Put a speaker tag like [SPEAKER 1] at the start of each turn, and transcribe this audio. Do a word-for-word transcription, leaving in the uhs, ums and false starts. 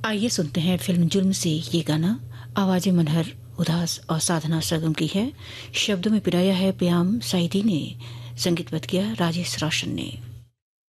[SPEAKER 1] आइए सुनते हैं फिल्म जुल्म से ये गाना। आवाजें मनहर उदास और साधना सरगम की है। शब्दों में पिराया है प्याम साइदी ने, संगीतबद्ध किया राजेश रोशन ने।